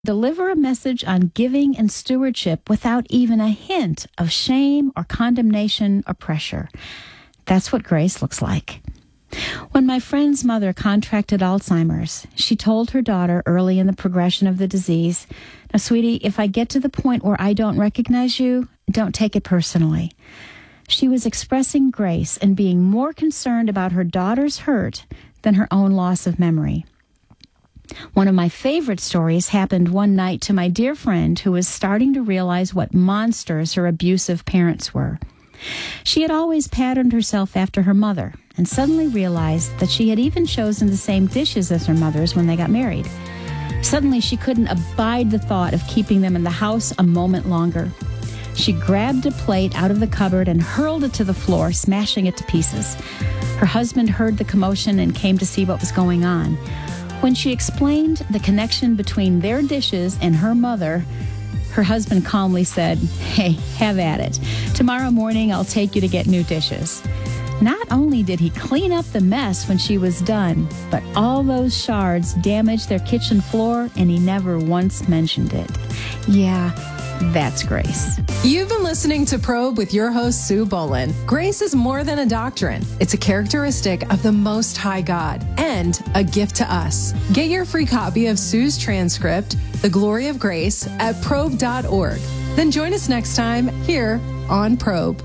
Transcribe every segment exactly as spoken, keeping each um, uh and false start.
Deliver a message on giving and stewardship without even a hint of shame or condemnation or pressure. That's what grace looks like. When my friend's mother contracted Alzheimer's, she told her daughter early in the progression of the disease, "Now, sweetie, if I get to the point where I don't recognize you, don't take it personally." She was expressing grace and being more concerned about her daughter's hurt than her own loss of memory. One of my favorite stories happened one night to my dear friend who was starting to realize what monsters her abusive parents were. She had always patterned herself after her mother and suddenly realized that she had even chosen the same dishes as her mother's when they got married. Suddenly, she couldn't abide the thought of keeping them in the house a moment longer. She grabbed a plate out of the cupboard and hurled it to the floor, smashing it to pieces. Her husband heard the commotion and came to see what was going on. When she explained the connection between their dishes and her mother, her husband calmly said, "Hey, have at it. Tomorrow morning, I'll take you to get new dishes." Not only did he clean up the mess when she was done, but all those shards damaged their kitchen floor, and he never once mentioned it. Yeah, that's grace. You've been listening to Probe with your host, Sue Boland. Grace is more than a doctrine. It's a characteristic of the Most High God and a gift to us. Get your free copy of Sue's transcript, The Glory of Grace, at probe dot org. Then join us next time here on Probe.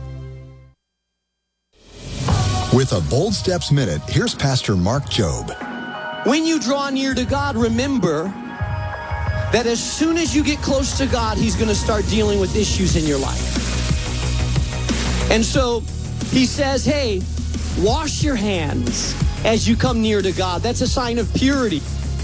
With a Bold Steps Minute, here's Pastor Mark Jobe. When you draw near to God, remember that as soon as you get close to God, he's going to start dealing with issues in your life. And so he says, hey, wash your hands as you come near to God. That's a sign of purity.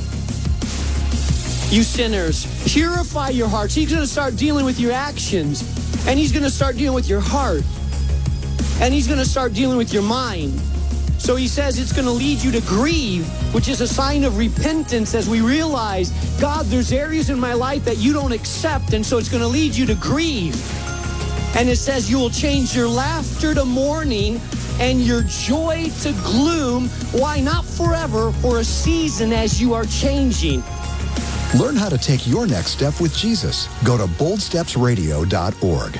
You sinners, purify your hearts. He's going to start dealing with your actions, and he's going to start dealing with your heart, and he's going to start dealing with your mind. So he says it's going to lead you to grieve, which is a sign of repentance as we realize, God, there's areas in my life that you don't accept, and so it's going to lead you to grieve. And it says you will change your laughter to mourning and your joy to gloom. Why? Not forever, for a season as you are changing. Learn how to take your next step with Jesus. Go to bold steps radio dot org.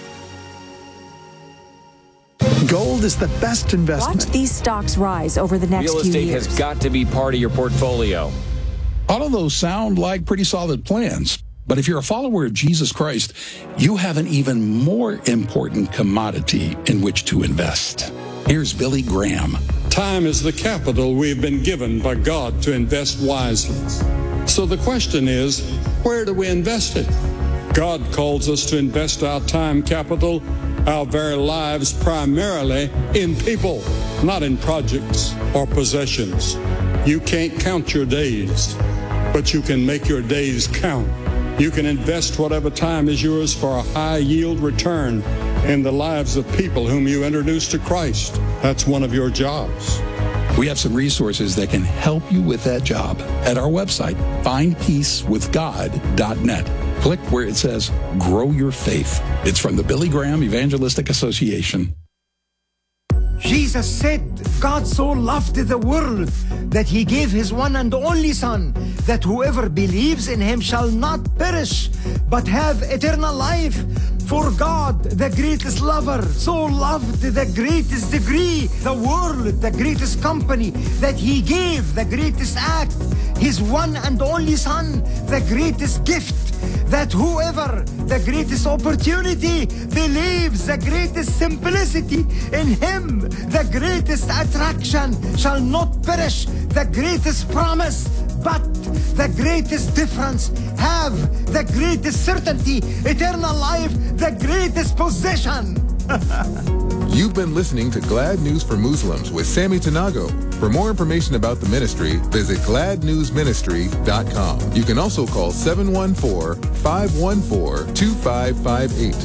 Gold is the best investment. Watch these stocks rise over the next few years. Real estate has got to be part of your portfolio. All of those sound like pretty solid plans. But if you're a follower of Jesus Christ, you have an even more important commodity in which to invest. Here's Billy Graham. Time is the capital we've been given by God to invest wisely. So the question is, where do we invest it? God calls us to invest our time capital, our very lives, primarily in people, not in projects or possessions. You can't count your days, but you can make your days count. You can invest whatever time is yours for a high yield return in the lives of people whom you introduce to Christ. That's one of your jobs. We have some resources that can help you with that job at our website, find peace with god dot net. Click where it says Grow Your Faith. It's from the Billy Graham Evangelistic Association. Jesus said, God so loved the world that he gave his one and only Son, that whoever believes in him shall not perish, but have eternal life. For God, the greatest lover, so loved the greatest degree, the world, the greatest company, that he gave the greatest act, his one and only Son, the greatest gift, that whoever, the greatest opportunity, believes the greatest simplicity in him, the greatest attraction, shall not perish, the greatest promise, but the greatest difference, have the greatest certainty, eternal life, the greatest possession. You've been listening to Glad News for Muslims with Sammy Tanago. For more information about the ministry, visit glad news ministry dot com. You can also call seven one four, five one four, two five five eight.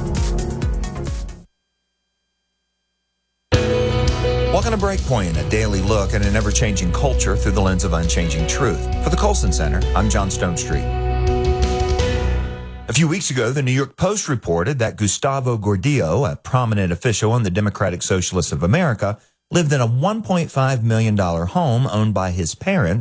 Welcome to Breakpoint, a daily look at an ever-changing culture through the lens of unchanging truth. For the Colson Center, I'm John Stonestreet. A few weeks ago, the New York Post reported that Gustavo Gordillo, a prominent official in the Democratic Socialists of America, lived in a one point five million dollars home owned by his parents,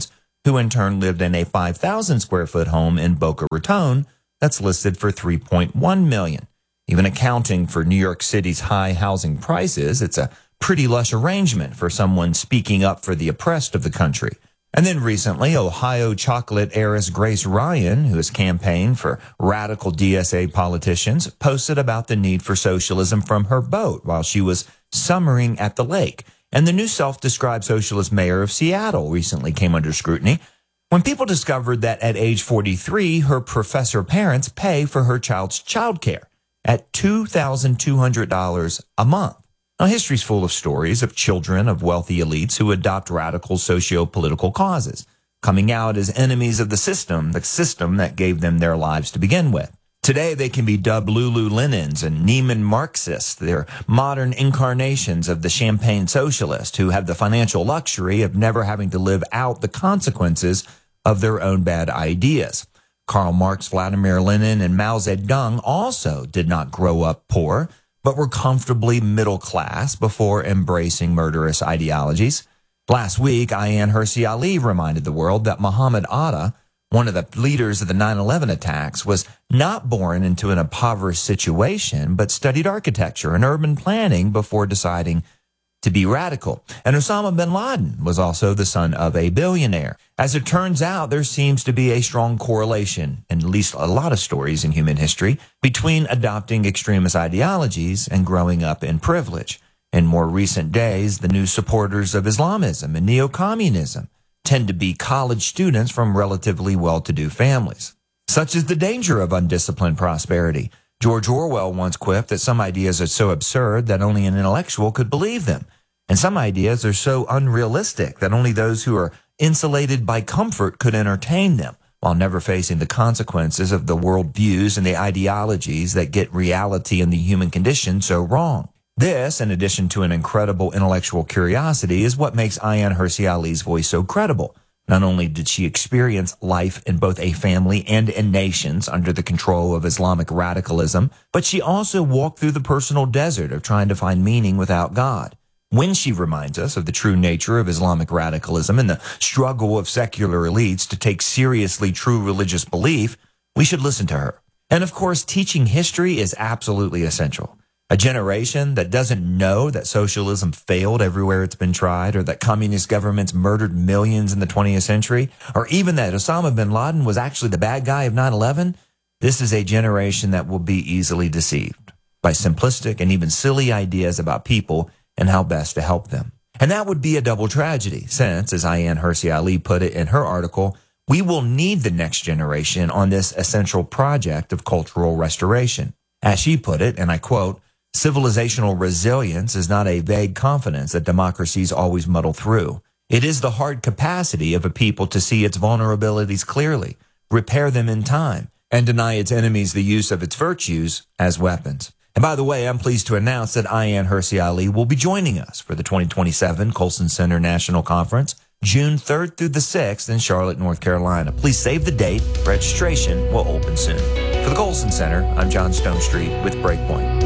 who in turn lived in a five thousand square foot home in Boca Raton that's listed for three point one million dollars. Even accounting for New York City's high housing prices, it's a pretty lush arrangement for someone speaking up for the oppressed of the country. And then recently, Ohio chocolate heiress Grace Ryan, who has campaigned for radical D S A politicians, posted about the need for socialism from her boat while she was summering at the lake. And the new self-described socialist mayor of Seattle recently came under scrutiny when people discovered that at age forty-three, her professor parents pay for her child's childcare at two thousand two hundred dollars a month. Now, history's full of stories of children of wealthy elites who adopt radical socio-political causes, coming out as enemies of the system, the system that gave them their lives to begin with. Today, they can be dubbed Lululemons and Neiman Marxists. They're modern incarnations of the champagne socialist who have the financial luxury of never having to live out the consequences of their own bad ideas. Karl Marx, Vladimir Lenin, and Mao Zedong also did not grow up poor, but were comfortably middle class before embracing murderous ideologies. Last week, Ayaan Hirsi Ali reminded the world that Muhammad Atta, one of the leaders of the nine eleven attacks, was not born into an impoverished situation, but studied architecture and urban planning before deciding to be radical. And Osama bin Laden was also the son of a billionaire. As it turns out, there seems to be a strong correlation, in at least a lot of stories in human history, between adopting extremist ideologies and growing up in privilege. In more recent days, the new supporters of Islamism and neo-communism tend to be college students from relatively well-to-do families. Such is the danger of undisciplined prosperity. George Orwell once quipped that some ideas are so absurd that only an intellectual could believe them, and some ideas are so unrealistic that only those who are insulated by comfort could entertain them, while never facing the consequences of the worldviews and the ideologies that get reality and the human condition so wrong. This, in addition to an incredible intellectual curiosity, is what makes Ayaan Hirsi Ali's voice so credible. Not only did she experience life in both a family and in nations under the control of Islamic radicalism, but she also walked through the personal desert of trying to find meaning without God. When she reminds us of the true nature of Islamic radicalism and the struggle of secular elites to take seriously true religious belief, we should listen to her. And of course, teaching history is absolutely essential. A generation that doesn't know that socialism failed everywhere it's been tried, or that communist governments murdered millions in the twentieth century, or even that Osama bin Laden was actually the bad guy of nine eleven, this is a generation that will be easily deceived by simplistic and even silly ideas about people and how best to help them. And that would be a double tragedy, since, as Ayaan Hirsi Ali put it in her article, we will need the next generation on this essential project of cultural restoration. As she put it, and I quote, "Civilizational resilience is not a vague confidence that democracies always muddle through. It is the hard capacity of a people to see its vulnerabilities clearly, repair them in time, and deny its enemies the use of its virtues as weapons." And by the way, I'm pleased to announce that Ayaan Hirsi Ali will be joining us for the twenty twenty-seven Colson Center National Conference, June third through the sixth in Charlotte, North Carolina. Please save the date. Registration will open soon. For the Colson Center, I'm John Stonestreet with Breakpoint.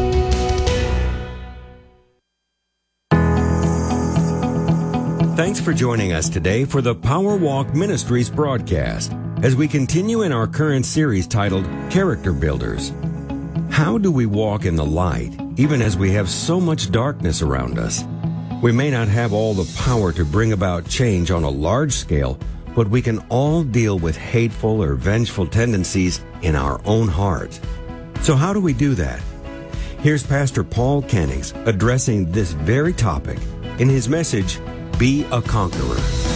Thanks for joining us today for the Power Walk Ministries broadcast as we continue in our current series titled Character Builders. How do we walk in the light even as we have so much darkness around us? We may not have all the power to bring about change on a large scale, but we can all deal with hateful or vengeful tendencies in our own hearts. So how do we do that? Here's Pastor Paul Kennings addressing this very topic in his message, Be a Conqueror.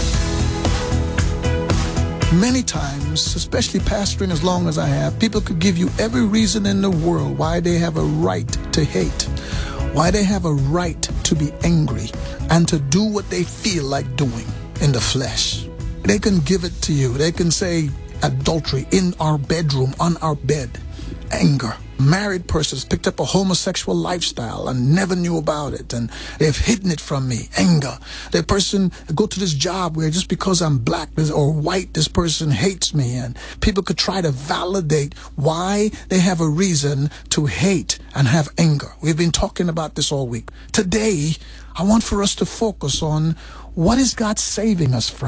Many times, especially pastoring as long as I have, people could give you every reason in the world why they have a right to hate, why they have a right to be angry, and to do what they feel like doing in the flesh. They can give it to you. They can say adultery in our bedroom, on our bed, anger. Married persons picked up a homosexual lifestyle and never knew about it, and they've hidden it from me. Anger. The person go to this job where just because I'm black or white, this person hates me, and people could try to validate why they have a reason to hate and have anger. We've been talking about this all week. Today, I want for us to focus on what is God saving us from.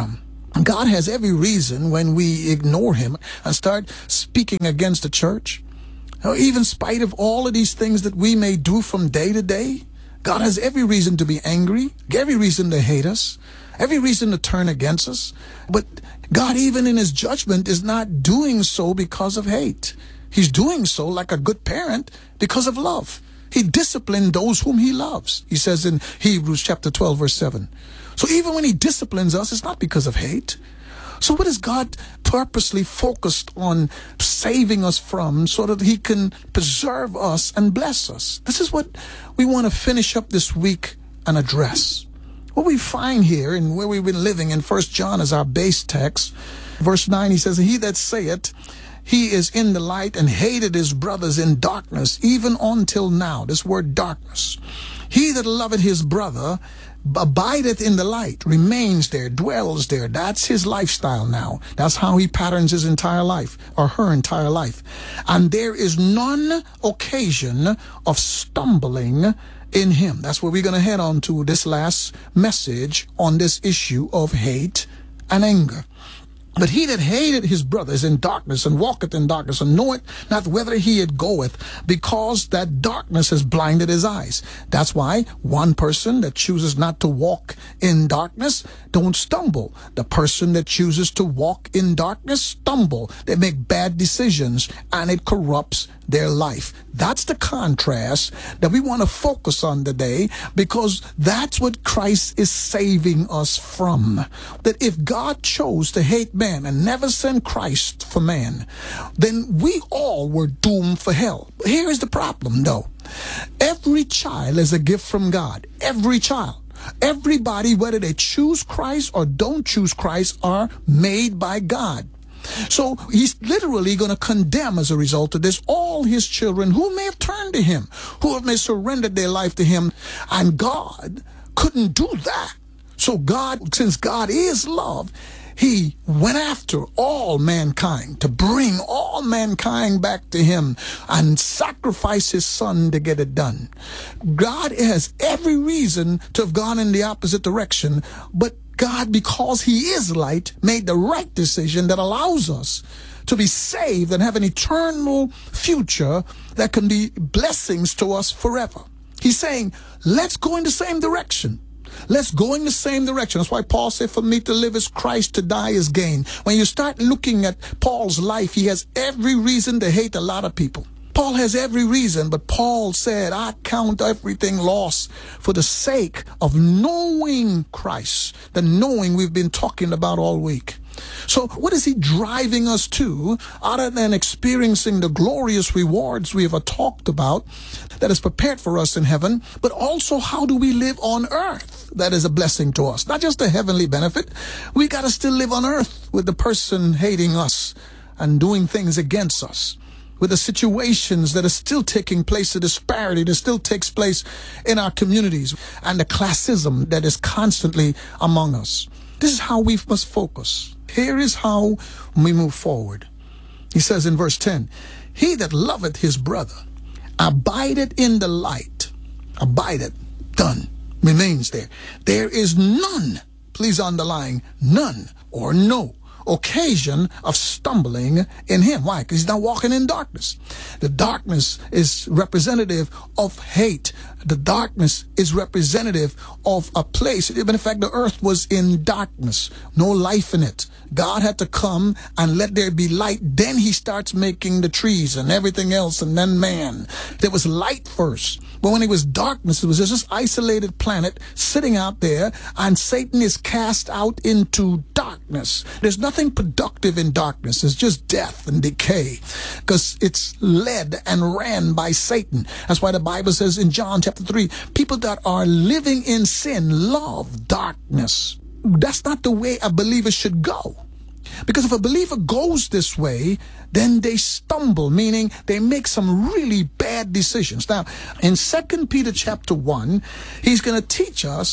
God has every reason when we ignore him and start speaking against the church, or even in spite of all of these things that we may do from day to day. God has every reason to be angry, every reason to hate us, every reason to turn against us. But God, even in his judgment, is not doing so because of hate. He's doing so like a good parent because of love. He disciplined those whom he loves. He says in Hebrews chapter twelve, verse seven. So even when he disciplines us, it's not because of hate. So what is God purposely focused on saving us from so that he can preserve us and bless us? This is what we want to finish up this week and address. What we find here and where we've been living in First John as our base text, verse nine, he says, he that saith, he is in the light and hated his brothers in darkness, even until now. This word darkness. He that loveth his brother abideth in the light, remains there, dwells there. That's his lifestyle now. That's how he patterns his entire life, or her entire life. And there is none occasion of stumbling in him. That's where we're going to head on to this last message on this issue of hate and anger. But he that hated his brother is in darkness, and walketh in darkness, and knoweth not whither he had goeth, because that darkness has blinded his eyes. That's why one person that chooses not to walk in darkness don't stumble. The person that chooses to walk in darkness stumble. They make bad decisions, and it corrupts their life. That's the contrast that we want to focus on today, because that's what Christ is saving us from. That if God chose to hate man and never send Christ for man, then we all were doomed for hell. Here is the problem, though. Every child is a gift from God. Every child. Everybody, whether they choose Christ or don't choose Christ, are made by God. So he's literally going to condemn, as a result of this, all his children who may have turned to him, who have may surrendered their life to him. And God couldn't do that. So God, since God is love, he went after all mankind to bring all mankind back to him and sacrifice his son to get it done. God has every reason to have gone in the opposite direction, but God, because he is light, made the right decision that allows us to be saved and have an eternal future that can be blessings to us forever. He's saying, let's go in the same direction. Let's go in the same direction. That's why Paul said, for me to live is Christ, to die is gain. When you start looking at Paul's life, he has every reason to hate a lot of people. Paul has every reason, but Paul said, I count everything lost for the sake of knowing Christ, the knowing we've been talking about all week. So what is he driving us to, other than experiencing the glorious rewards we have talked about that is prepared for us in heaven, but also how do we live on earth that is a blessing to us? Not just a heavenly benefit. We got to still live on earth with the person hating us and doing things against us, with the situations that are still taking place, the disparity that still takes place in our communities, and the classism that is constantly among us. This is how we must focus. Here is how we move forward. He says in verse ten, he that loveth his brother abideth in the light. Abideth, done, remains there. There is none, please underline, none or no occasion of stumbling in him. Why? Because he's not walking in darkness. The darkness is representative of hate. The darkness is representative of a place. In fact, the earth was in darkness, no life in it. God had to come and let there be light. Then he starts making the trees and everything else, and then man. There was light first. But when it was darkness, it was just this isolated planet sitting out there, and Satan is cast out into darkness. There's nothing productive in darkness. It's just death and decay, because it's led and ran by Satan. That's why the Bible says in John chapter three, people that are living in sin love darkness. That's not the way a believer should go. Because if a believer goes this way, then they stumble, meaning they make some really bad decisions. Now, in Second Peter chapter one, he's going to teach us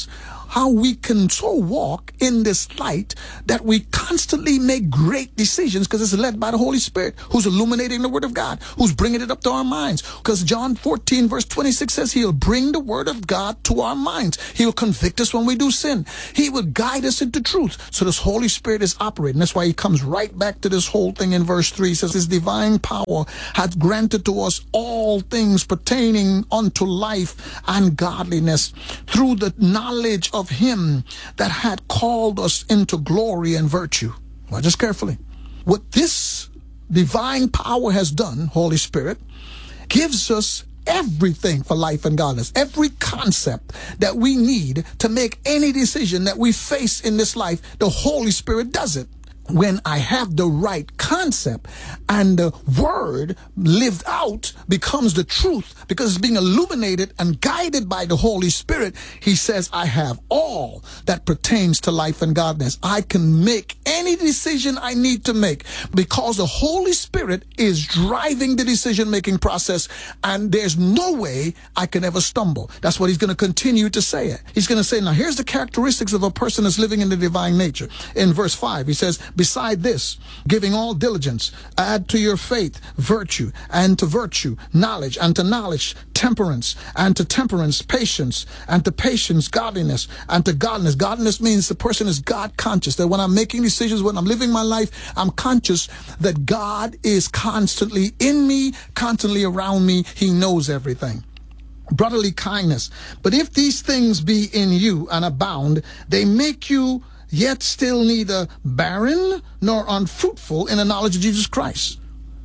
how we can so walk in this light that we constantly make great decisions because it's led by the Holy Spirit who's illuminating the Word of God, who's bringing it up to our minds. Because John fourteen verse twenty-six says he'll bring the Word of God to our minds. He will convict us when we do sin. He will guide us into truth. So this Holy Spirit is operating. That's why he comes right back to this whole thing in verse three. He says his divine power hath granted to us all things pertaining unto life and godliness through the knowledge of him that had called us into glory and virtue. Well, just carefully. What this divine power has done, Holy Spirit, gives us everything for life and godliness. Every concept that we need to make any decision that we face in this life, the Holy Spirit does it. When I have the right concept and the word lived out becomes the truth because it's being illuminated and guided by the Holy Spirit, he says, I have all that pertains to life and godliness. I can make any decision I need to make because the Holy Spirit is driving the decision-making process, and there's no way I can ever stumble. That's what he's going to continue to say it. He's going to say, now here's the characteristics of a person that's living in the divine nature. In verse five, he says, beside this, giving all diligence, add to your faith virtue, and to virtue knowledge, and to knowledge temperance, and to temperance patience, and to patience godliness, and to godliness. Godliness means the person is God conscious, that when I'm making decisions, when I'm living my life, I'm conscious that God is constantly in me, constantly around me. He knows everything. Brotherly kindness. But if these things be in you and abound, they make you yet still neither barren nor unfruitful in the knowledge of Jesus Christ.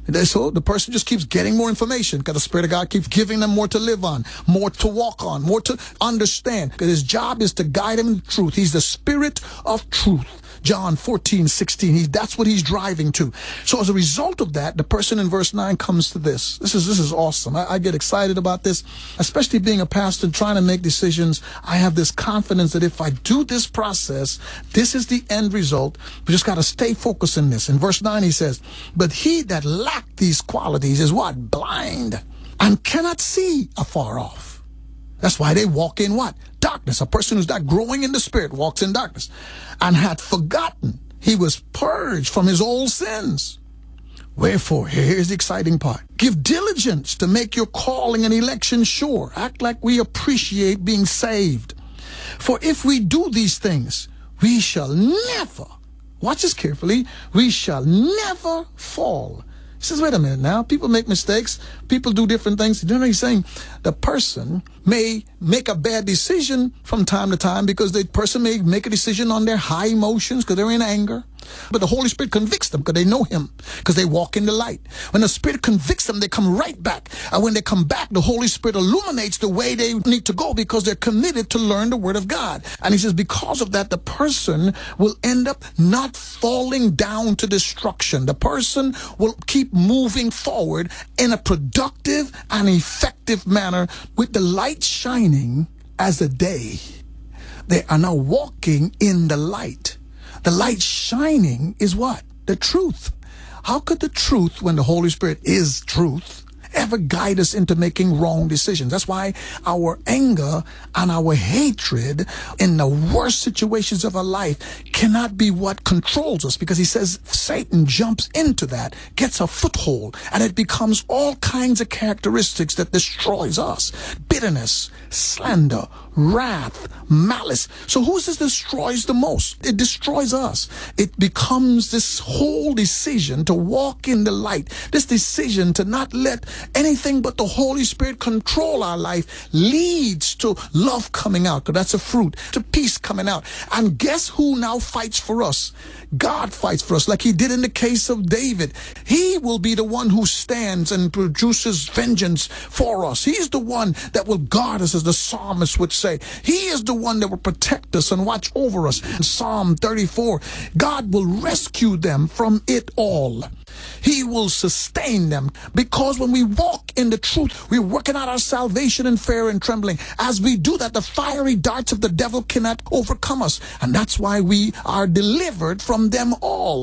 So the person just keeps getting more information because the Spirit of God keeps giving them more to live on, more to walk on, more to understand, because his job is to guide them in the truth. He's the Spirit of truth. John fourteen, sixteen. He, that's what he's driving to. So as a result of that, the person in verse nine comes to this. This is, this is awesome. I, I get excited about this, especially being a pastor and trying to make decisions. I have this confidence that if I do this process, this is the end result. We just got to stay focused in this. In verse nine, he says, but he that lacked these qualities is what? Blind, and cannot see afar off. That's why they walk in what? Darkness. A person who's not growing in the Spirit walks in darkness, and had forgotten he was purged from his old sins. Wherefore, here's the exciting part. Give diligence to make your calling and election sure. Act like we appreciate being saved. For if we do these things, we shall never, watch this carefully, we shall never fall. He says, wait a minute now. People make mistakes. People do different things. You know what he's saying? The person may make a bad decision from time to time because the person may make a decision on their high emotions because they're in anger. But the Holy Spirit convicts them because they know him, because they walk in the light. When the Spirit convicts them, they come right back. And when they come back, the Holy Spirit illuminates the way they need to go because they're committed to learn the Word of God. And he says, because of that, the person will end up not falling down to destruction. The person will keep moving forward in a productive and effective manner with the light shining as the day. They are now walking in the light. The light shining is what? The truth. How could the truth, when the Holy Spirit is truth, ever guide us into making wrong decisions? That's why our anger and our hatred in the worst situations of our life cannot be what controls us, because he says Satan jumps into that, gets a foothold, and it becomes all kinds of characteristics that destroys us. Bitterness, slander, wrath, malice. So who's this destroys the most? It destroys us. It becomes this whole decision to walk in the light, this decision to not let anything but the Holy Spirit control our life, leads to love coming out, because that's a fruit, to peace coming out. And guess who now fights for us? God fights for us, like he did in the case of David. He will be the one who stands and produces vengeance for us. He's the one that will guard us, as the psalmist would say. He is the one that will protect us and watch over us. In Psalm thirty-four, God will rescue them from it all. He will sustain them, because when we walk in the truth, we're working out our salvation in fear and trembling. As we do that, the fiery darts of the devil cannot overcome us. And that's why we are delivered from them all.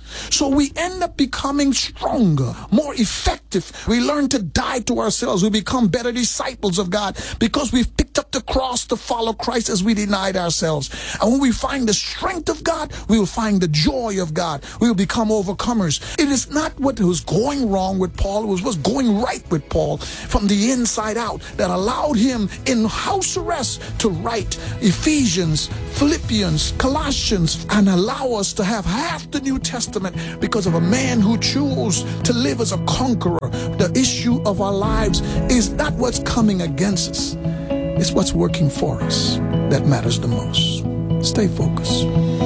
So we end up becoming stronger, more effective. We learn to die to ourselves. We become better disciples of God because we've picked up the cross to follow Christ as we denied ourselves. And when we find the strength of God, we will find the joy of God. We will become overcomers. It is not what was going wrong with Paul. It was what's going right with Paul from the inside out that allowed him in house arrest to write Ephesians, Philippians, Colossians, and allow us to have half the New Testament because of a man who chose to live as a conqueror. The issue of our lives is not what's coming against us. It's what's working for us that matters the most. Stay focused.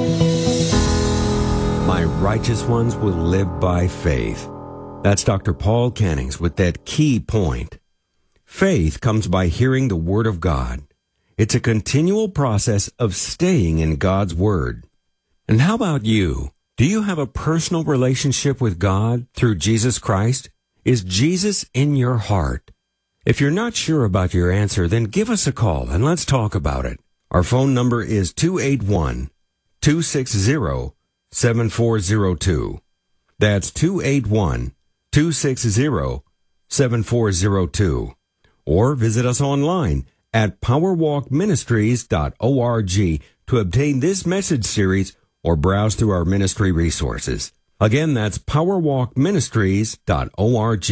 My righteous ones will live by faith. That's Doctor Paul Cannings with that key point. Faith comes by hearing the Word of God. It's a continual process of staying in God's Word. And how about you? Do you have a personal relationship with God through Jesus Christ? Is Jesus in your heart? If you're not sure about your answer, then give us a call and let's talk about it. Our phone number is two eight one, two six zero, seven four zero two. That's two eight one, two six zero, seven four zero two. Or visit us online at powerwalk ministries dot org to obtain this message series or browse through our ministry resources. Again, that's powerwalk ministries dot org.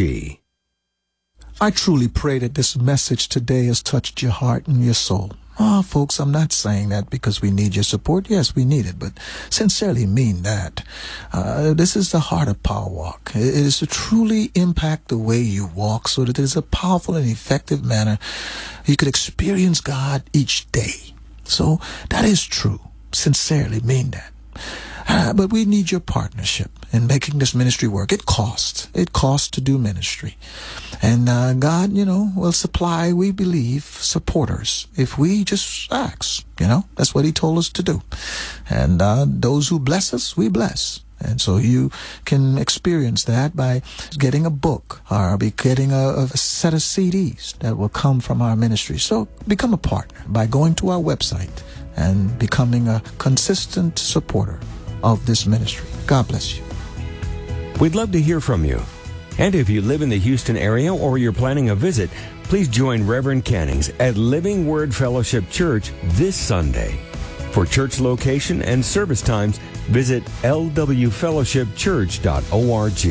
I truly pray that this message today has touched your heart and your soul. Oh, folks, I'm not saying that because we need your support. Yes, we need it, but sincerely mean that. Uh, this is the heart of Power Walk. It is to truly impact the way you walk so that there's a powerful and effective manner you could experience God each day. So that is true. Sincerely mean that. Uh, but we need your partnership in making this ministry work. It costs. It costs to do ministry. And uh, God, you know, will supply, we believe, supporters if we just ask. You know, that's what he told us to do. And uh, those who bless us, we bless. And so you can experience that by getting a book or be getting a, a set of C Ds that will come from our ministry. So become a partner by going to our website and becoming a consistent supporter of this ministry. God bless you. We'd love to hear from you. And if you live in the Houston area or you're planning a visit, please join Reverend Cannings at Living Word Fellowship Church this Sunday. For church location and service times, visit l w fellowship church dot org.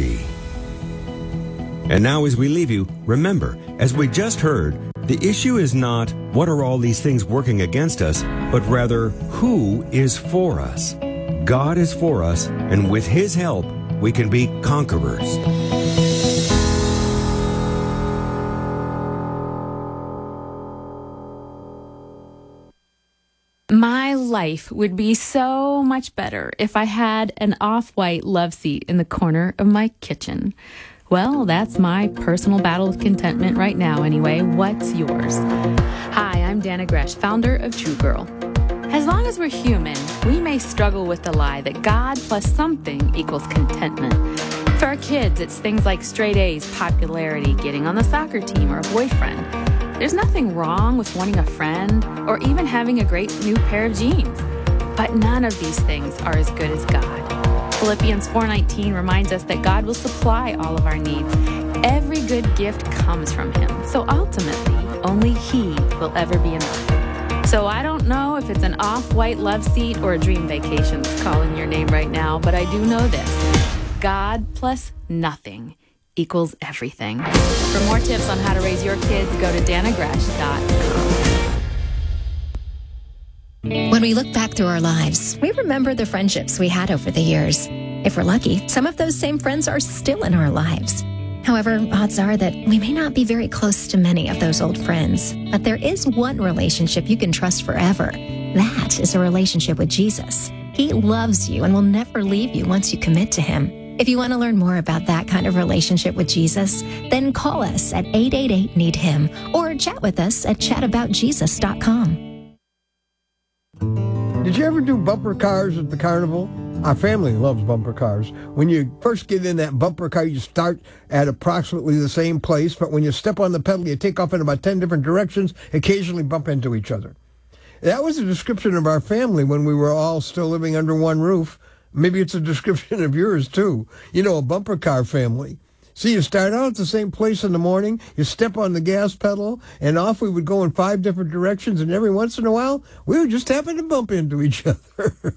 And now as we leave you, remember, as we just heard, the issue is not what are all these things working against us, but rather who is for us. God is for us, and with His help, we can be conquerors. My life would be so much better if I had an off-white love seat in the corner of my kitchen. Well, that's my personal battle with contentment right now anyway. What's yours? Hi, I'm Dana Gresh, founder of True Girl. As long as we're human, we may struggle with the lie that God plus something equals contentment. For our kids, it's things like straight A's, popularity, getting on the soccer team, or a boyfriend. There's nothing wrong with wanting a friend or even having a great new pair of jeans. But none of these things are as good as God. Philippians four nineteen reminds us that God will supply all of our needs. Every good gift comes from Him. So ultimately, only He will ever be enough. So I don't know if it's an off-white love seat or a dream vacation that's calling your name right now, but I do know this. God plus nothing equals everything. For more tips on how to raise your kids, go to dana gresh dot com. When we look back through our lives, we remember the friendships we had over the years. If we're lucky, some of those same friends are still in our lives. However, odds are that we may not be very close to many of those old friends. But there is one relationship you can trust forever. That is a relationship with Jesus. He loves you and will never leave you once you commit to Him. If you want to learn more about that kind of relationship with Jesus, then call us at eight eight eight, need him or chat with us at chat about jesus dot com. Did you ever do bumper cars at the carnival? Our family loves bumper cars. When you first get in that bumper car, you start at approximately the same place, but when you step on the pedal, you take off in about ten different directions, occasionally bump into each other. That was a description of our family when we were all still living under one roof Maybe it's a description of yours, too. You know, a bumper car family. See, you start out at the same place in the morning, you step on the gas pedal, and off we would go in five different directions, and every once in a while, we would just happen to bump into each other.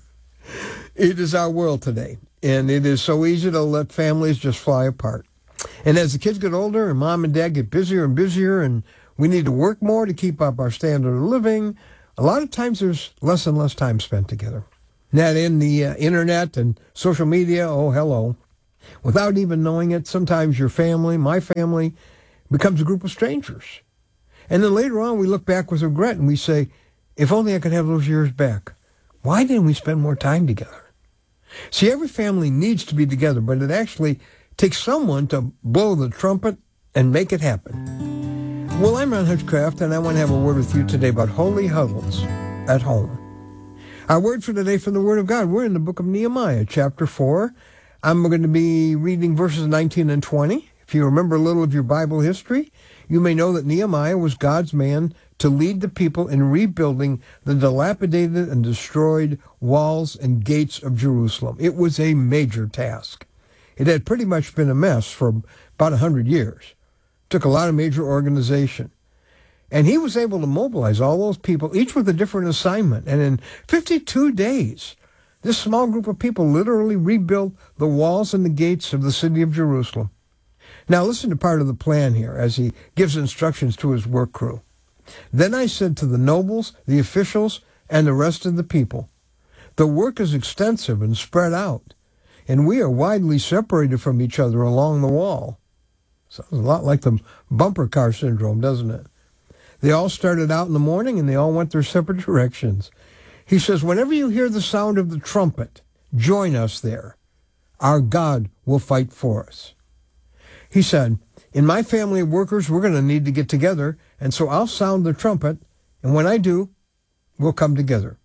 It is our world today, and it is so easy to let families just fly apart. And as the kids get older and mom and dad get busier and busier, and we need to work more to keep up our standard of living, a lot of times there's less and less time spent together. That in the uh, internet and social media, oh, hello. Without even knowing it, sometimes your family, my family, becomes a group of strangers. And then later on, we look back with regret and we say, if only I could have those years back. Why didn't we spend more time together? See, every family needs to be together, but it actually takes someone to blow the trumpet and make it happen. Well, I'm Ron Hutchcraft, and I want to have a word with you today about holy huddles at home. Our word for today from the Word of God, we're in the book of Nehemiah, chapter four. I'm going to be reading verses nineteen and twenty. If you remember a little of your Bible history, you may know that Nehemiah was God's man to lead the people in rebuilding the dilapidated and destroyed walls and gates of Jerusalem. It was a major task. It had pretty much been a mess for about a hundred years. It took a lot of major organization. And he was able to mobilize all those people, each with a different assignment. And in fifty-two days, this small group of people literally rebuilt the walls and the gates of the city of Jerusalem. Now listen to part of the plan here as he gives instructions to his work crew. Then I said to the nobles, the officials, and the rest of the people, the work is extensive and spread out, and we are widely separated from each other along the wall. Sounds a lot like the bumper car syndrome, doesn't it? They all started out in the morning and they all went their separate directions. He says, whenever you hear the sound of the trumpet, join us there. Our God will fight for us. He said, in my family of workers, we're going to need to get together, and so I'll sound the trumpet, and when I do, we'll come together.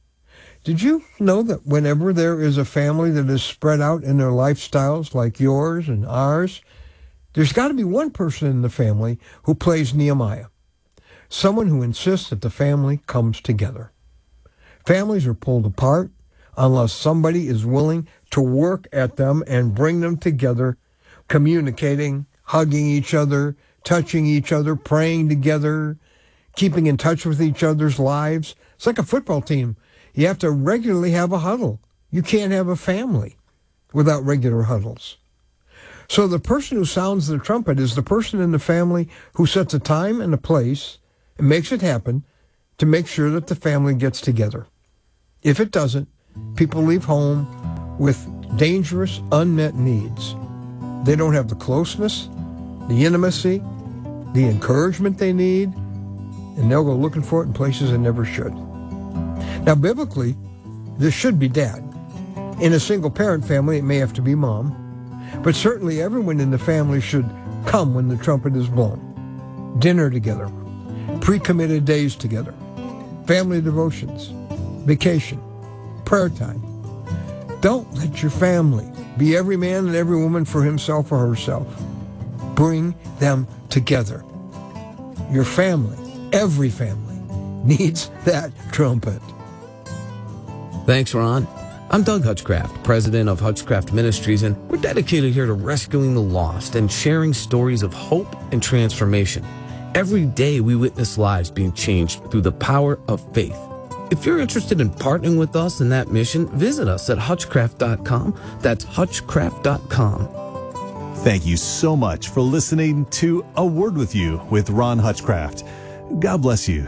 Did you know that whenever there is a family that is spread out in their lifestyles like yours and ours, there's got to be one person in the family who plays Nehemiah, someone who insists that the family comes together. Families are pulled apart unless somebody is willing to work at them and bring them together, communicating, hugging each other, touching each other, praying together, keeping in touch with each other's lives. It's like a football team. You have to regularly have a huddle. You can't have a family without regular huddles. So the person who sounds the trumpet is the person in the family who sets a time and a place and makes it happen to make sure that the family gets together. If it doesn't, people leave home with dangerous, unmet needs. They don't have the closeness, the intimacy, the encouragement they need, and they'll go looking for it in places they never should. Now, biblically, this should be dad. In a single-parent family, it may have to be mom, but certainly everyone in the family should come when the trumpet is blown. Dinner together, pre-committed days together, family devotions, vacation, prayer time. Don't let your family be every man and every woman for himself or herself. Bring them together. Your family, every family, needs that trumpet. Thanks, Ron. I'm Doug Hutchcraft, president of Hutchcraft Ministries, and we're dedicated here to rescuing the lost and sharing stories of hope and transformation. Every day we witness lives being changed through the power of faith. If you're interested in partnering with us in that mission, visit us at hutchcraft dot com. That's hutchcraft dot com. Thank you so much for listening to A Word With You with Ron Hutchcraft. God bless you.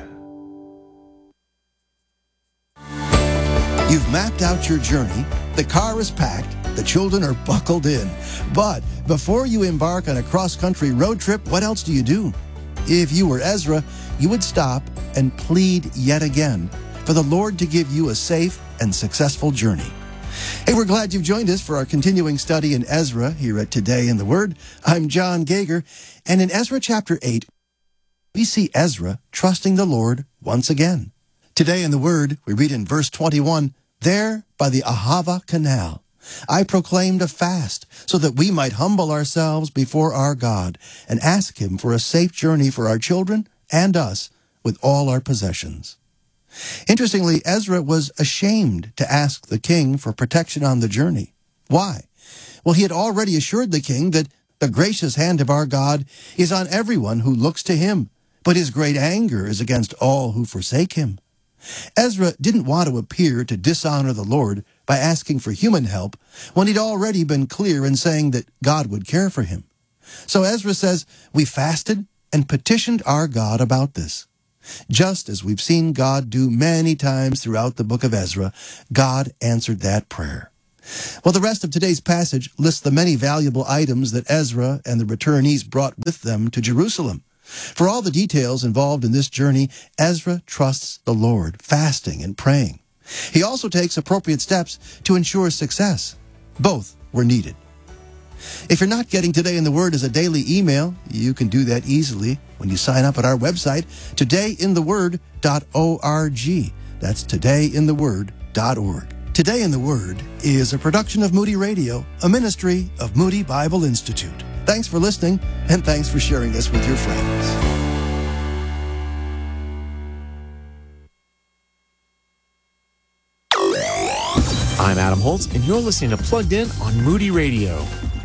You've mapped out your journey, the car is packed, the children are buckled in. But before you embark on a cross-country road trip, what else do you do? If you were Ezra, you would stop and plead yet again for the Lord to give you a safe and successful journey. Hey, we're glad you've joined us for our continuing study in Ezra here at Today in the Word. I'm John Gager, and in Ezra chapter eight, we see Ezra trusting the Lord once again. Today in the Word, we read in verse twenty-one, there by the Ahava Canal, I proclaimed a fast so that we might humble ourselves before our God and ask Him for a safe journey for our children and us with all our possessions. Interestingly, Ezra was ashamed to ask the king for protection on the journey. Why? Well, he had already assured the king that the gracious hand of our God is on everyone who looks to him, but his great anger is against all who forsake him. Ezra didn't want to appear to dishonor the Lord by asking for human help when he'd already been clear in saying that God would care for him. So Ezra says, we fasted and petitioned our God about this. Just as we've seen God do many times throughout the book of Ezra, God answered that prayer. Well, the rest of today's passage lists the many valuable items that Ezra and the returnees brought with them to Jerusalem. For all the details involved in this journey, Ezra trusts the Lord, fasting and praying. He also takes appropriate steps to ensure success. Both were needed. If you're not getting Today in the Word as a daily email, you can do that easily when you sign up at our website, today in the word dot org. That's today in the word dot org. Today in the Word is a production of Moody Radio, a ministry of Moody Bible Institute. Thanks for listening, and thanks for sharing this with your friends. I'm Adam Holtz, and you're listening to Plugged In on Moody Radio.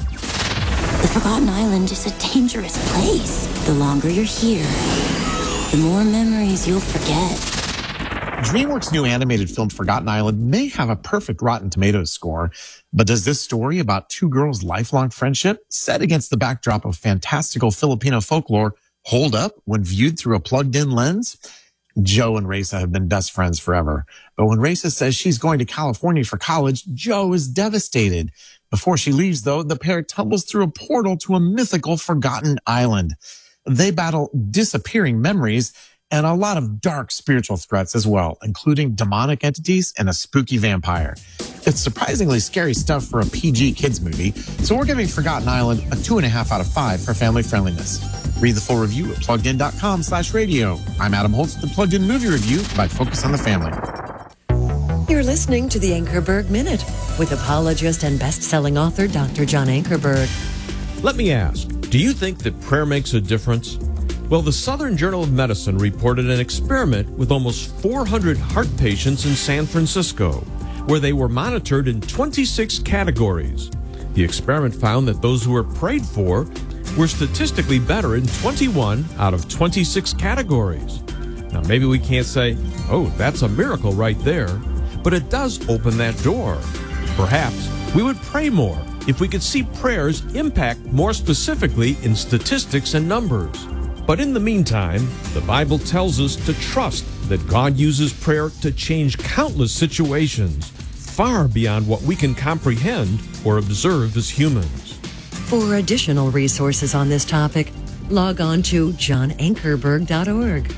The Forgotten Island is a dangerous place. The longer you're here, the more memories you'll forget. DreamWorks' new animated film Forgotten Island may have a perfect Rotten Tomatoes score, but does this story about two girls' lifelong friendship, set against the backdrop of fantastical Filipino folklore, hold up when viewed through a plugged-in lens? Joe and Raisa have been best friends forever, but when Raisa says she's going to California for college, Joe is devastated. Before she leaves, though, the pair tumbles through a portal to a mythical forgotten island. They battle disappearing memories and a lot of dark spiritual threats as well, including demonic entities and a spooky vampire. It's surprisingly scary stuff for a P G kids movie, so we're giving Forgotten Island a two and a half out of five for family friendliness. Read the full review at pluggedin.com slash radio. I'm Adam Holtz, the Plugged In Movie Review by Focus on the Family. You're listening to the Ankerberg Minute with apologist and best-selling author Doctor John Ankerberg. Let me ask, do you think that prayer makes a difference? Well, the Southern Journal of Medicine reported an experiment with almost four hundred heart patients in San Francisco, where they were monitored in twenty-six categories. The experiment found that those who were prayed for were statistically better in twenty-one out of twenty-six categories. Now, maybe we can't say, oh, that's a miracle right there, but it does open that door. Perhaps we would pray more if we could see prayers impact more specifically in statistics and numbers. But in the meantime, the Bible tells us to trust that God uses prayer to change countless situations, far beyond what we can comprehend or observe as humans. For additional resources on this topic, log on to john ankerberg dot org.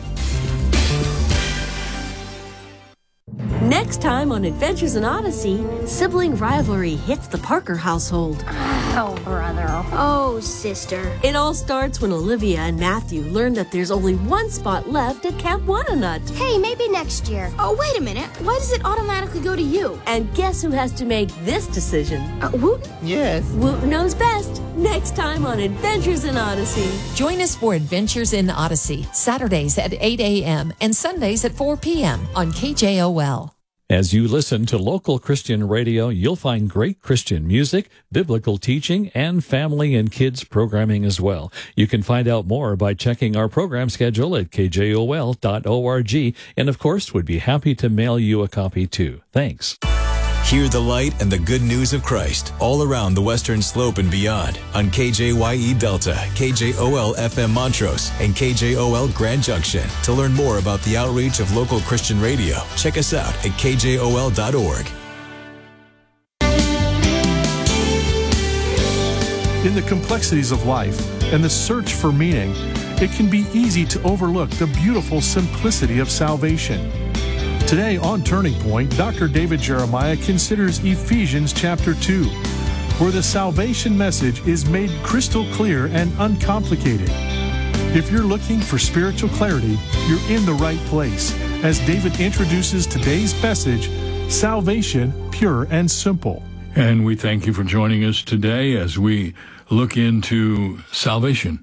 Next time on Adventures in Odyssey, sibling rivalry hits the Parker household. Oh, brother. Oh, sister. It all starts when Olivia and Matthew learn that there's only one spot left at Camp Wannanut. Hey, maybe next year. Oh, wait a minute. Why does it automatically go to you? And guess who has to make this decision? Uh, Wooten? Yes. Wooten knows best. Next time on Adventures in Odyssey. Join us for Adventures in Odyssey, Saturdays at eight a.m. and Sundays at four p.m. on K J O L. As you listen to local Christian radio, you'll find great Christian music, biblical teaching, and family and kids programming as well. You can find out more by checking our program schedule at k j o l dot org, and of course, we'd be happy to mail you a copy too. Thanks. Hear the light and the good news of Christ all around the Western Slope and beyond on K J Y E Delta, K J O L F M Montrose, and K J O L Grand Junction. To learn more about the outreach of local Christian radio, check us out at k j o l dot org. In the complexities of life and the search for meaning, it can be easy to overlook the beautiful simplicity of salvation. Today on Turning Point, Doctor David Jeremiah considers Ephesians chapter two, where the salvation message is made crystal clear and uncomplicated. If you're looking for spiritual clarity, you're in the right place, as David introduces today's message, Salvation Pure and Simple. And we thank you for joining us today as we look into salvation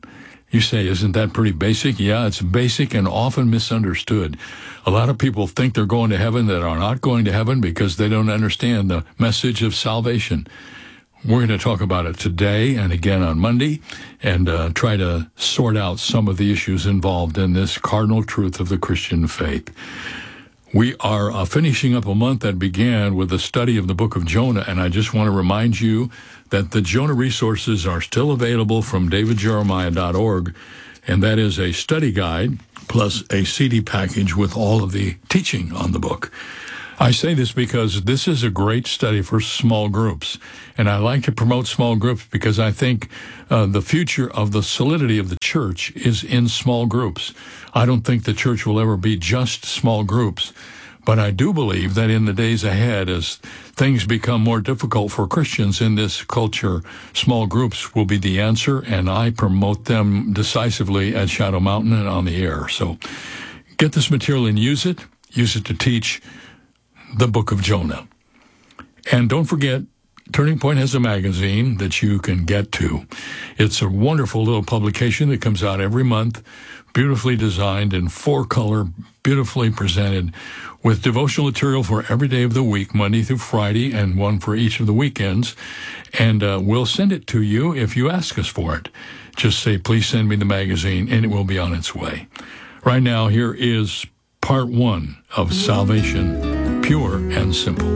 You say, isn't that pretty basic? Yeah, it's basic and often misunderstood. A lot of people think they're going to heaven that are not going to heaven because they don't understand the message of salvation. We're going to talk about it today and again on Monday and uh, try to sort out some of the issues involved in this cardinal truth of the Christian faith. We are uh, finishing up a month that began with the study of the book of Jonah, and I just want to remind you that the Jonah resources are still available from david jeremiah dot org, and that is a study guide plus a C D package with all of the teaching on the book. I say this because this is a great study for small groups, and I like to promote small groups because I think uh, the future of the solidity of the church is in small groups. I don't think the church will ever be just small groups, but I do believe that in the days ahead, as things become more difficult for Christians in this culture, small groups will be the answer, and I promote them decisively at Shadow Mountain and on the air. So get this material and use it. Use it to teach the book of Jonah. And don't forget, Turning Point has a magazine that you can get to. It's a wonderful little publication that comes out every month, beautifully designed in four-color, beautifully presented, with devotional material for every day of the week, Monday through Friday, and one for each of the weekends. And uh, we'll send it to you if you ask us for it. Just say, please send me the magazine, and it will be on its way. Right now, here is part one of Salvation, Pure and Simple.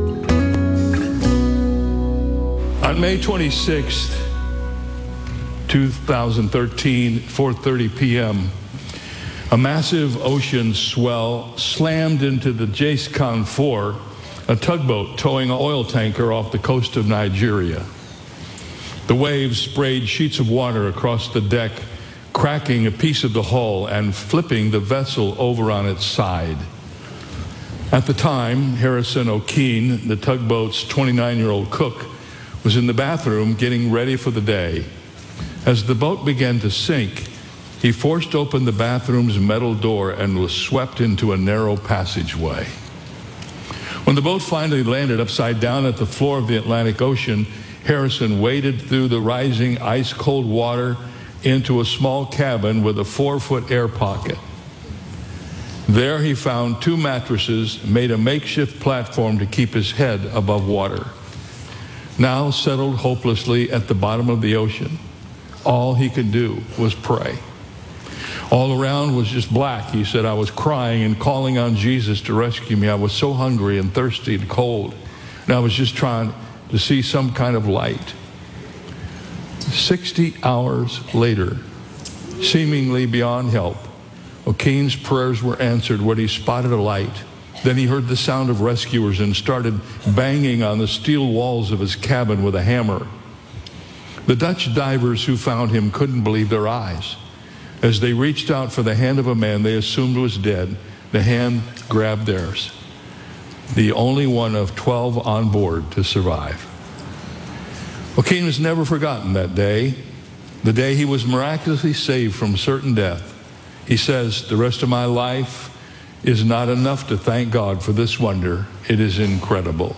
On May twenty-sixth, two thousand thirteen, four thirty p.m., a massive ocean swell slammed into the Jace-Con four, a tugboat towing an oil tanker off the coast of Nigeria. The waves sprayed sheets of water across the deck, cracking a piece of the hull and flipping the vessel over on its side. At the time, Harrison O'Keene, the tugboat's twenty-nine-year-old cook, was in the bathroom getting ready for the day. As the boat began to sink, he forced open the bathroom's metal door and was swept into a narrow passageway. When the boat finally landed upside down at the floor of the Atlantic Ocean, Harrison waded through the rising ice-cold water into a small cabin with a four-foot air pocket. There he found two mattresses, made a makeshift platform to keep his head above water. Now settled hopelessly at the bottom of the ocean, all he could do was pray. All around was just black. He said, I was crying and calling on Jesus to rescue me. I was so hungry and thirsty and cold, and I was just trying to see some kind of light. Sixty hours later, seemingly beyond help, O'Keene's prayers were answered when he spotted a light. Then he heard the sound of rescuers and started banging on the steel walls of his cabin with a hammer. The Dutch divers who found him couldn't believe their eyes. As they reached out for the hand of a man they assumed was dead, the hand grabbed theirs, the only one of twelve on board to survive. O'Keene was never forgotten that day, the day he was miraculously saved from certain death. He says, the rest of my life is not enough to thank God for this wonder. It is incredible.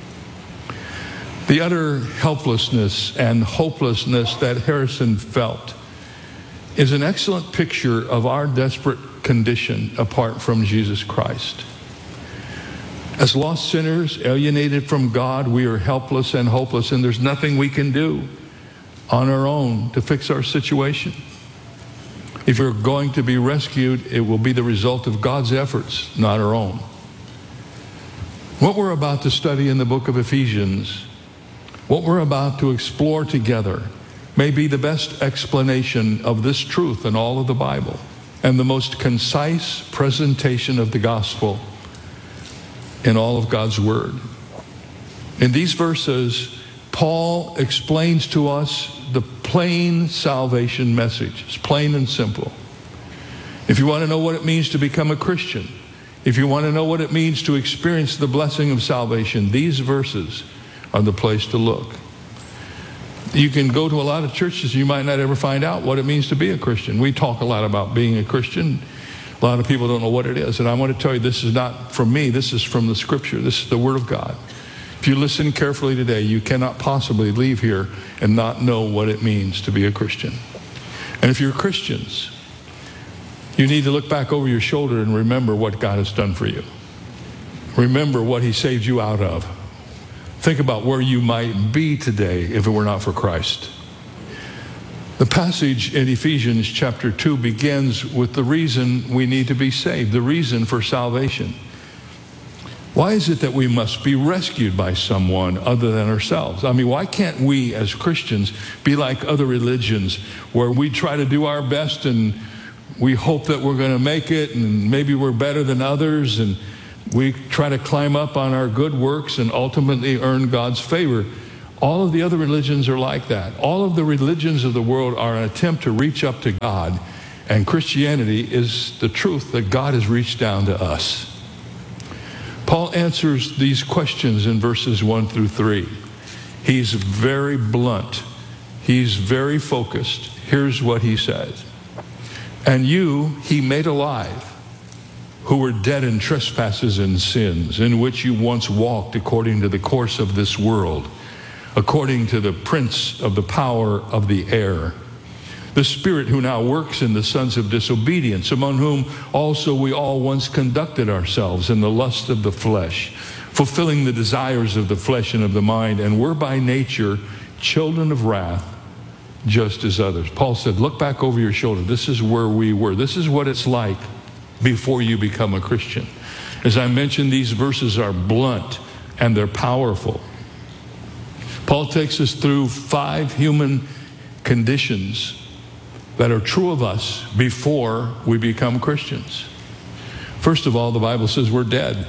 The utter helplessness and hopelessness that Harrison felt is an excellent picture of our desperate condition apart from Jesus Christ. As lost sinners, alienated from God, we are helpless and hopeless, and there's nothing we can do on our own to fix our situation. If you're going to be rescued, it will be the result of God's efforts, not our own. What we're about to study in the book of Ephesians, what we're about to explore together, may be the best explanation of this truth in all of the Bible and the most concise presentation of the gospel in all of God's Word. In these verses, Paul explains to us the plain salvation message. It's plain and simple. If you want to know what it means to become a Christian, if you want to know what it means to experience the blessing of salvation, these verses are the place to look. You can go to a lot of churches, you might not ever find out what it means to be a Christian. We talk a lot about being a Christian. A lot of people don't know what it is. And I want to tell you, this is not from me. This is from the Scripture. This is the Word of God. If you listen carefully today, you cannot possibly leave here and not know what it means to be a Christian. And if you're Christians, you need to look back over your shoulder and remember what God has done for you. Remember what he saved you out of. Think about where you might be today if it were not for Christ. The passage in Ephesians chapter two begins with the reason we need to be saved, the reason for salvation. Why is it that we must be rescued by someone other than ourselves? I mean, why can't we as Christians be like other religions where we try to do our best and we hope that we're going to make it and maybe we're better than others and we try to climb up on our good works and ultimately earn God's favor? All of the other religions are like that. All of the religions of the world are an attempt to reach up to God, and Christianity is the truth that God has reached down to us. Paul answers these questions in verses one through three. He's very blunt. He's very focused. Here's what he says. And you he made alive, who were dead in trespasses and sins, in which you once walked according to the course of this world, according to the prince of the power of the air, the spirit who now works in the sons of disobedience, among whom also we all once conducted ourselves in the lust of the flesh, fulfilling the desires of the flesh and of the mind, and were by nature children of wrath, just as others. Paul said, look back over your shoulder. This is where we were. This is what it's like before you become a Christian. As I mentioned, these verses are blunt and they're powerful. Paul takes us through five human conditions that are true of us before we become Christians. First of all, the Bible says we're dead.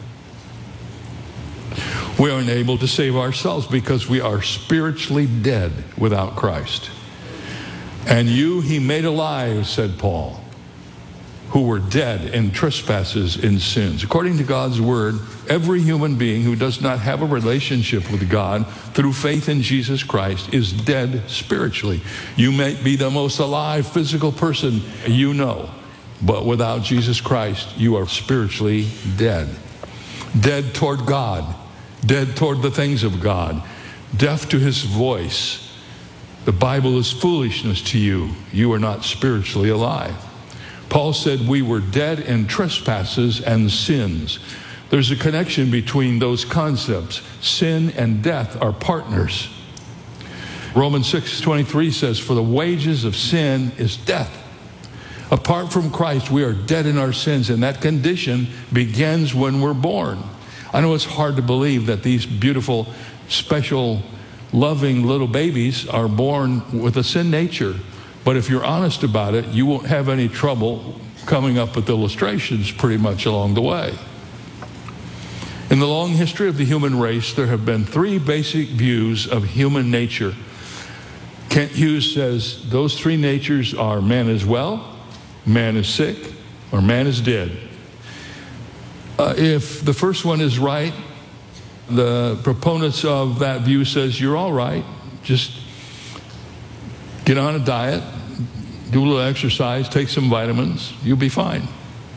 We are unable to save ourselves because we are spiritually dead without Christ. And you he made alive, said Paul, who were dead in trespasses and sins. According to God's word, every human being who does not have a relationship with God through faith in Jesus Christ is dead spiritually. You may be the most alive physical person you know, but without Jesus Christ, you are spiritually dead. Dead toward God, dead toward the things of God, deaf to his voice. The Bible is foolishness to you. You are not spiritually alive. Paul said we were dead in trespasses and sins. There's a connection between those concepts. Sin and death are partners. Romans six twenty-three says, for the wages of sin is death. Apart from Christ, we are dead in our sins, and that condition begins when we're born. I know it's hard to believe that these beautiful, special, loving little babies are born with a sin nature. But if you're honest about it, you won't have any trouble coming up with illustrations pretty much along the way. In the long history of the human race, there have been three basic views of human nature. Kent Hughes says those three natures are man is well, man is sick, or man is dead. Uh, if the first one is right, the proponents of that view says you're all right. Just get on a diet, do a little exercise, take some vitamins, you'll be fine.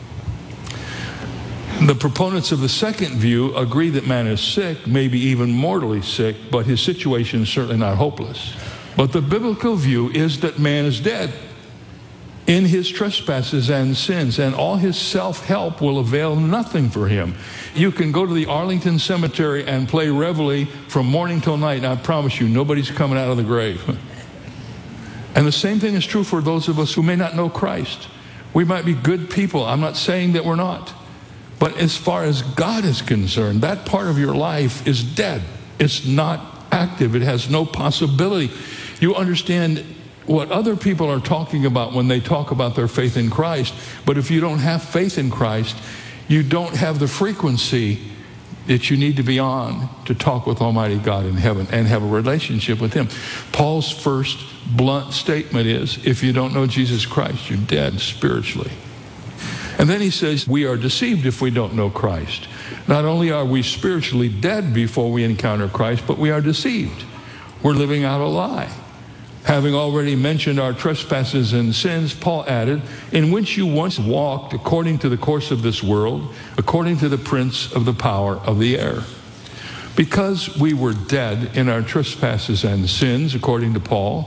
The proponents of the second view agree that man is sick, maybe even mortally sick, but his situation is certainly not hopeless. But the biblical view is that man is dead in his trespasses and sins, and all his self-help will avail nothing for him. You can go to the Arlington Cemetery and play reveille from morning till night, and I promise you, nobody's coming out of the grave. And the same thing is true for those of us who may not know Christ. We might be good people. I'm not saying that we're not. But as far as God is concerned, that part of your life is dead. It's not active. It has no possibility. You understand what other people are talking about when they talk about their faith in Christ. But if you don't have faith in Christ, you don't have the frequency that you need to be on to talk with Almighty God in heaven and have a relationship with him. Paul's first blunt statement is, if you don't know Jesus Christ, you're dead spiritually. And then he says, we are deceived if we don't know Christ. Not only are we spiritually dead before we encounter Christ, but we are deceived. We're living out a lie. Having already mentioned our trespasses and sins, Paul added, in which you once walked according to the course of this world, according to the prince of the power of the air. Because we were dead in our trespasses and sins, according to Paul,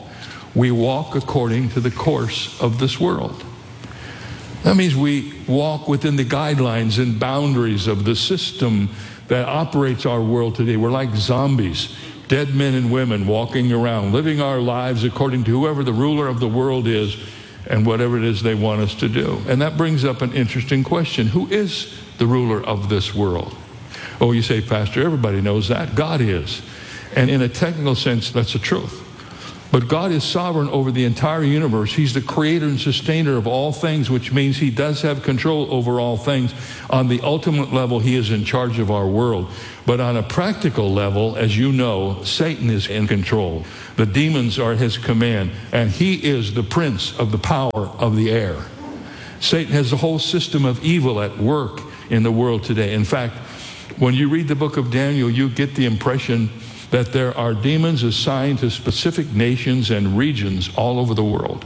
we walk according to the course of this world. That means we walk within the guidelines and boundaries of the system that operates our world today. We're like zombies, dead men and women walking around, living our lives according to whoever the ruler of the world is and whatever it is they want us to do. And that brings up an interesting question. Who is the ruler of this world? Oh, you say, Pastor, everybody knows that. God is. And in a technical sense, that's the truth. But God is sovereign over the entire universe. He's the creator and sustainer of all things, which means he does have control over all things. On the ultimate level, he is in charge of our world. But on a practical level, as you know, Satan is in control. The demons are at his command, and he is the prince of the power of the air. Satan has the whole system of evil at work in the world today. In fact, when you read the book of Daniel, you get the impression that there are demons assigned to specific nations and regions all over the world.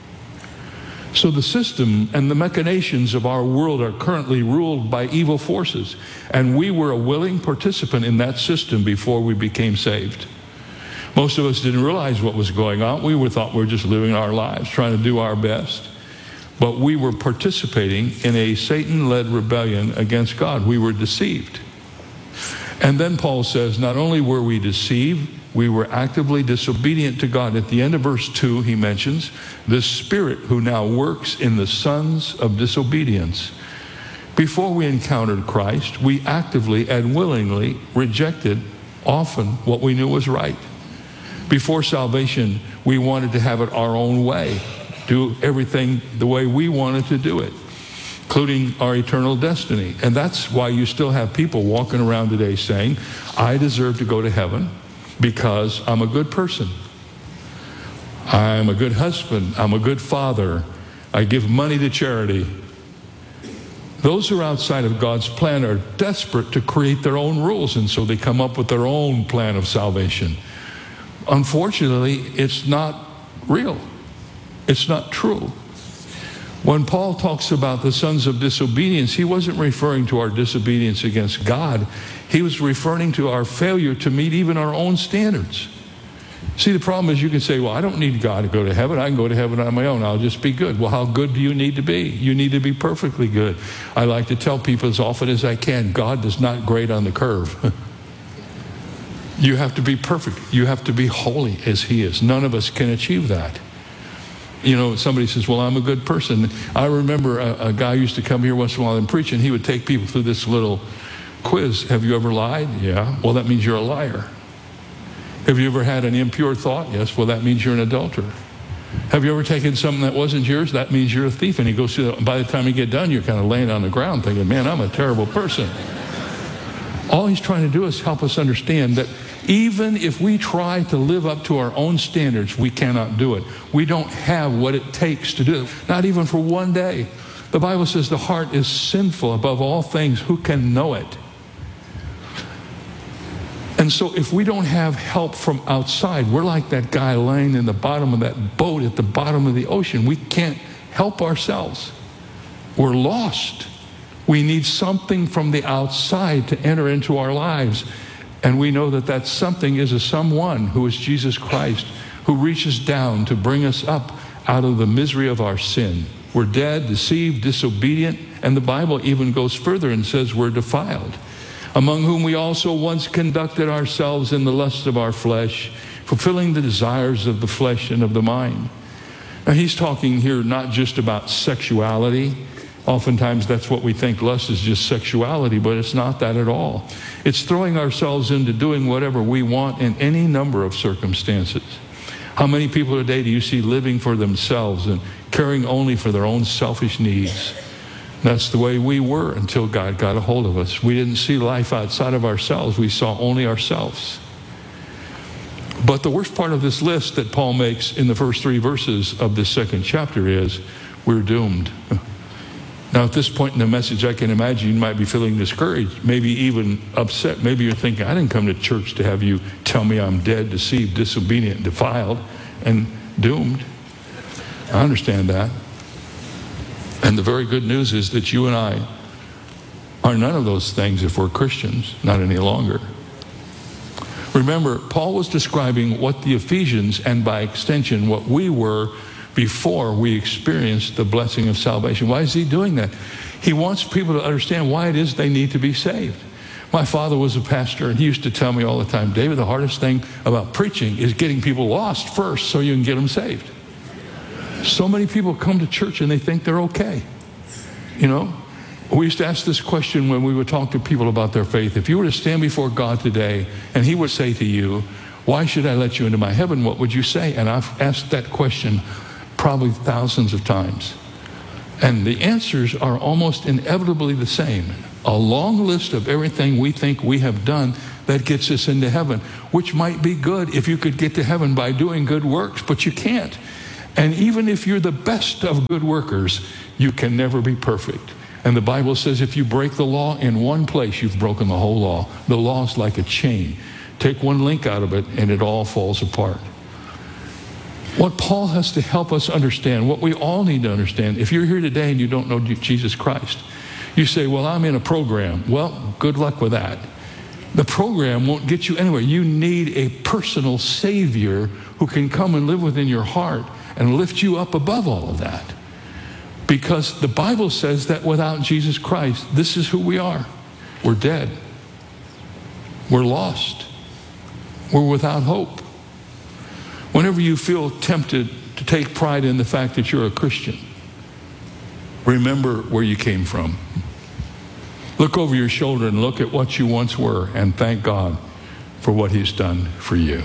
So the system and the machinations of our world are currently ruled by evil forces, and we were a willing participant in that system before we became saved. Most of us didn't realize what was going on. We were, thought we were just living our lives, trying to do our best. But we were participating in a Satan-led rebellion against God. We were deceived. And then Paul says, not only were we deceived, we were actively disobedient to God. At the end of verse two, he mentions the Spirit who now works in the sons of disobedience. Before we encountered Christ, we actively and willingly rejected often what we knew was right. Before salvation, we wanted to have it our own way, do everything the way we wanted to do it, including our eternal destiny. And that's why you still have people walking around today saying, I deserve to go to heaven because I'm a good person. I'm a good husband. I'm a good father. I give money to charity. Those who are outside of God's plan are desperate to create their own rules, and so they come up with their own plan of salvation. Unfortunately, it's not real. It's not true. When Paul talks about the sons of disobedience, he wasn't referring to our disobedience against God. He was referring to our failure to meet even our own standards. See, the problem is you can say, well, I don't need God to go to heaven. I can go to heaven on my own. I'll just be good. Well, how good do you need to be? You need to be perfectly good. I like to tell people as often as I can, God does not grade on the curve. You have to be perfect. You have to be holy as he is. None of us can achieve that. You know, somebody says, well, I'm a good person. I remember a, a guy used to come here once in a while and preach, and he would take people through this little quiz. Have you ever lied? Yeah. Well, that means you're a liar. Have you ever had an impure thought? Yes. Well, that means you're an adulterer. Have you ever taken something that wasn't yours? That means you're a thief. And he goes through that. By the time you get done, you're kind of laying on the ground thinking, man, I'm a terrible person. All he's trying to do is help us understand that even if we try to live up to our own standards, we cannot do it. We don't have what it takes to do it, not even for one day. The Bible says the heart is sinful above all things. Who can know it? And so if we don't have help from outside, we're like that guy laying in the bottom of that boat at the bottom of the ocean. We can't help ourselves. We're lost. We need something from the outside to enter into our lives. And we know that that something is a someone who is Jesus Christ, who reaches down to bring us up out of the misery of our sin. We're dead, deceived, disobedient, and the Bible even goes further and says we're defiled, among whom we also once conducted ourselves in the lusts of our flesh, fulfilling the desires of the flesh and of the mind. Now he's talking here not just about sexuality. Oftentimes that's what we think. Lust is just sexuality, but it's not that at all. It's throwing ourselves into doing whatever we want in any number of circumstances. How many people today do you see living for themselves and caring only for their own selfish needs? That's the way we were until God got a hold of us. We didn't see life outside of ourselves. We saw only ourselves. But the worst part of this list that Paul makes in the first three verses of this second chapter is we're doomed. Now, at this point in the message, I can imagine you might be feeling discouraged, maybe even upset. Maybe you're thinking, I didn't come to church to have you tell me I'm dead, deceived, disobedient, defiled, and doomed. I understand that. And the very good news is that you and I are none of those things if we're Christians, not any longer. Remember, Paul was describing what the Ephesians, and by extension, what we were before we experienced the blessing of salvation. Why is he doing that? He wants people to understand why it is they need to be saved. My father was a pastor, and he used to tell me all the time, David, the hardest thing about preaching is getting people lost first so you can get them saved. So many people come to church and they think they're okay. You know, we used to ask this question when we would talk to people about their faith. If you were to stand before God today and he would say to you, why should I let you into my heaven? What would you say? And I've asked that question probably thousands of times. And the answers are almost inevitably the same. A long list of everything we think we have done that gets us into heaven, which might be good if you could get to heaven by doing good works, but you can't. And even if you're the best of good workers, you can never be perfect. And the Bible says if you break the law in one place, you've broken the whole law. The law is like a chain. Take one link out of it and it all falls apart. What Paul has to help us understand, what we all need to understand, if you're here today and you don't know Jesus Christ, you say, well, I'm in a program. Well, good luck with that. The program won't get you anywhere. You need a personal Savior who can come and live within your heart and lift you up above all of that. Because the Bible says that without Jesus Christ, this is who we are. We're dead. We're lost. We're without hope. Whenever you feel tempted to take pride in the fact that you're a Christian, remember where you came from. Look over your shoulder and look at what you once were and thank God for what he's done for you.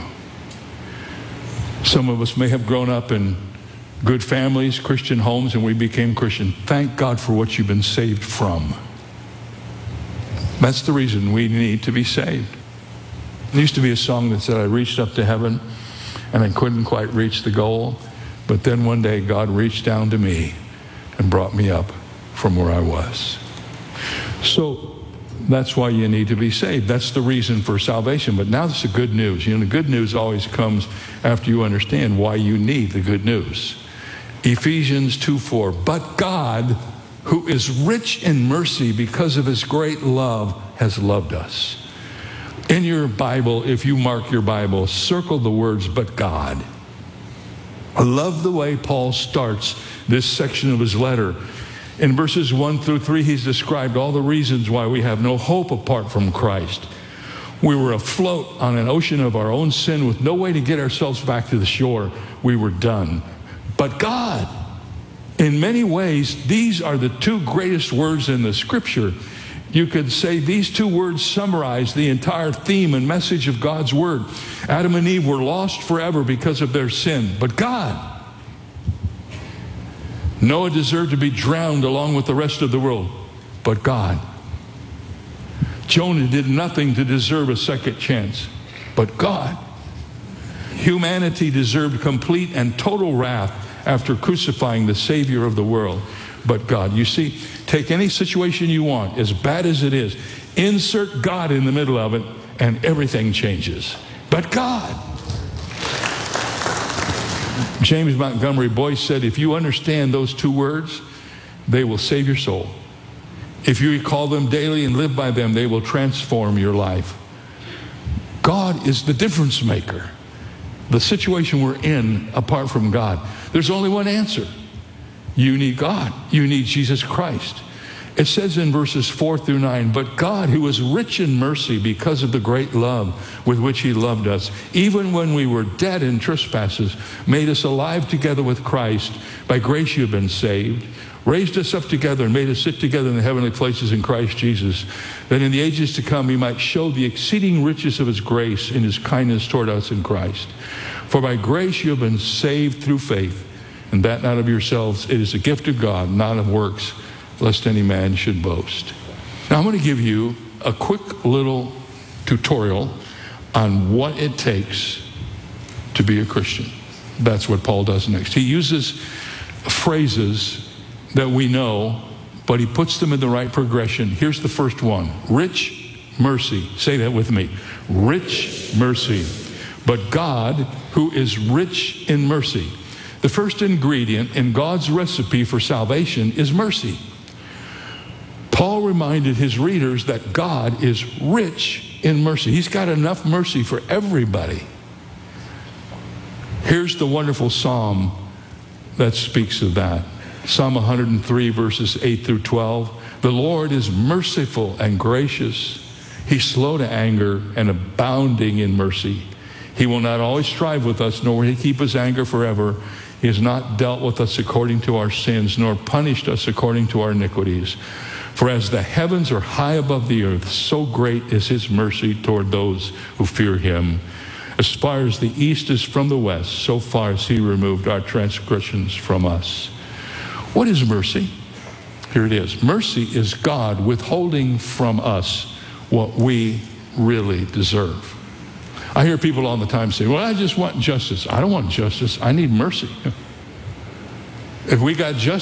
Some of us may have grown up in good families, Christian homes, and we became Christian. Thank God for what you've been saved from. That's the reason we need to be saved. There used to be a song that said, I reached up to heaven and I couldn't quite reach the goal, but then one day God reached down to me and brought me up from where I was. So that's why you need to be saved. That's the reason for salvation. But now that's the good news. You know, the good news always comes after you understand why you need the good news. Ephesians two four, but God, who is rich in mercy because of his great love, has loved us. In your Bible, if you mark your Bible, circle the words, but God. I love the way Paul starts this section of his letter. In verses one through three, he's described all the reasons why we have no hope apart from Christ. We were afloat on an ocean of our own sin with no way to get ourselves back to the shore. We were done. But God, in many ways, these are the two greatest words in the Scripture. You could say these two words summarize the entire theme and message of God's Word. Adam and Eve were lost forever because of their sin. But God, Noah deserved to be drowned along with the rest of the world. But God, Jonah did nothing to deserve a second chance. But God, humanity deserved complete and total wrath after crucifying the Savior of the world. But God, you see, take any situation you want, as bad as it is, insert God in the middle of it, and everything changes. But God. James Montgomery Boyce said, if you understand those two words, they will save your soul. If you recall them daily and live by them, they will transform your life. God is the difference maker. The situation we're in, apart from God, there's only one answer. You need God. You need Jesus Christ. It says in verses four through nine, but God, who is rich in mercy because of the great love with which he loved us, even when we were dead in trespasses, made us alive together with Christ. By grace you have been saved, raised us up together and made us sit together in the heavenly places in Christ Jesus, that in the ages to come he might show the exceeding riches of his grace in his kindness toward us in Christ. For by grace you have been saved through faith, and that not of yourselves. It is a gift of God, not of works, lest any man should boast. Now I'm going to give you a quick little tutorial on what it takes to be a Christian. That's what Paul does next. He uses phrases that we know, but he puts them in the right progression. Here's the first one. Rich mercy. Say that with me. Rich mercy. But God, who is rich in mercy. The first ingredient in God's recipe for salvation is mercy. Paul reminded his readers that God is rich in mercy. He's got enough mercy for everybody. Here's the wonderful psalm that speaks of that. Psalm one hundred three, verses eight through twelve. The Lord is merciful and gracious. He's slow to anger and abounding in mercy. He will not always strive with us, nor will he keep his anger forever. He has not dealt with us according to our sins, nor punished us according to our iniquities. For as the heavens are high above the earth, so great is his mercy toward those who fear him. As far as the east is from the west, so far has he removed our transgressions from us. What is mercy? Here it is. Mercy is God withholding from us what we really deserve. I hear people all the time say, well, I just want justice. I don't want justice. I need mercy. If we got justice,